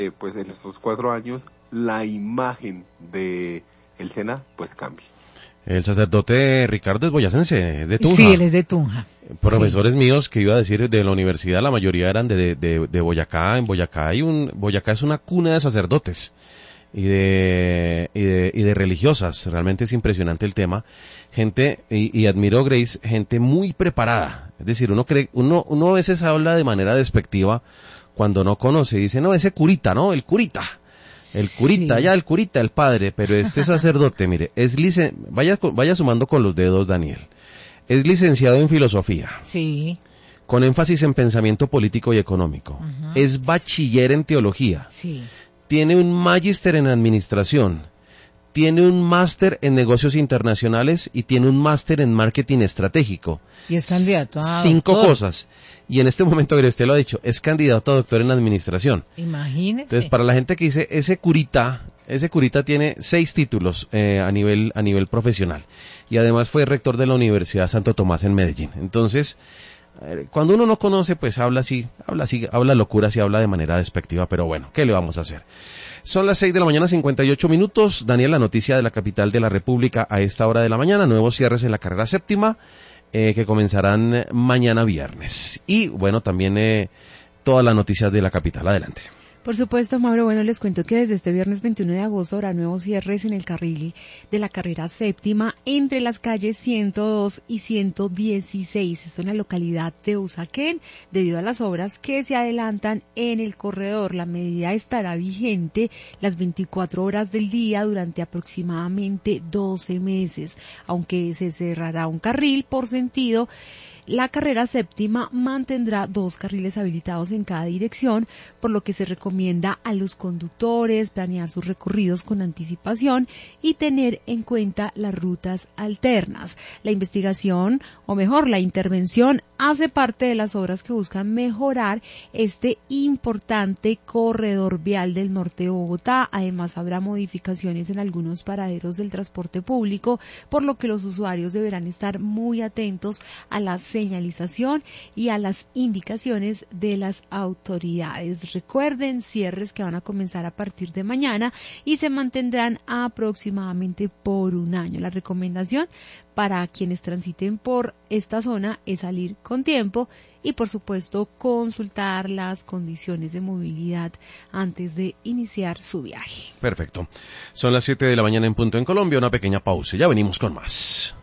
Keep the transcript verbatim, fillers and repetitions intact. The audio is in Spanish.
eh, pues en estos cuatro años la imagen de el SENA pues cambie. El sacerdote Ricardo es boyacense, de Tunja. Sí, él es de Tunja. Profesores sí. míos que iba a decir de la universidad, la mayoría eran de, de, de Boyacá. En Boyacá hay un, Boyacá es una cuna de sacerdotes y de, y de, y de religiosas. Realmente es impresionante el tema. Gente, y, y admiro, Grace, gente muy preparada. Es decir, uno cree, uno, uno a veces habla de manera despectiva cuando no conoce. Dice, no, ese curita, ¿no? El curita. El curita, sí. ya el curita, el padre, pero este sacerdote, mire, es licen... vaya, vaya sumando con los dedos, Daniel. Es licenciado en filosofía. Sí. Con énfasis en pensamiento político y económico. Uh-huh. Es bachiller en teología. Sí. Tiene un magíster en administración. Tiene un máster en negocios internacionales y tiene un máster en marketing estratégico. Y es candidato a Cinco doctor. cosas. Y en este momento, usted lo ha dicho, es candidato a doctor en administración. Imagínese. Entonces, para la gente que dice, ese curita, ese curita tiene seis títulos eh, a nivel a nivel profesional. Y además fue rector de la Universidad Santo Tomás en Medellín. Entonces, eh, cuando uno no conoce, pues habla así, habla así, habla locuras y habla de manera despectiva. Pero bueno, ¿qué le vamos a hacer? Son las seis de la mañana, cincuenta y ocho minutos. Daniel, la noticia de la capital de la República a esta hora de la mañana. Nuevos cierres en la carrera séptima. Eh, que comenzarán mañana viernes. Y bueno, también eh, todas las noticias de la capital. Adelante. Por supuesto, Mauro, bueno, les cuento que desde este viernes veintiuno de agosto habrá nuevos cierres en el carril de la carrera séptima entre las calles ciento dos y ciento dieciséis, esto en la localidad de Usaquén, debido a las obras que se adelantan en el corredor. La medida estará vigente las veinticuatro horas del día durante aproximadamente doce meses, aunque se cerrará un carril por sentido. La carrera séptima mantendrá dos carriles habilitados en cada dirección, por lo que se recomienda a los conductores planear sus recorridos con anticipación y tener en cuenta las rutas alternas. La investigación, o mejor, la intervención, hace parte de las obras que buscan mejorar este importante corredor vial del norte de Bogotá. Además, habrá modificaciones en algunos paraderos del transporte público, por lo que los usuarios deberán estar muy atentos a las señalización y a las indicaciones de las autoridades. Recuerden, cierres que van a comenzar a partir de mañana y se mantendrán aproximadamente por un año. La recomendación para quienes transiten por esta zona es salir con tiempo y, por supuesto, consultar las condiciones de movilidad antes de iniciar su viaje. Perfecto. Son las siete de la mañana en punto en Colombia, una pequeña pausa. Ya venimos con más.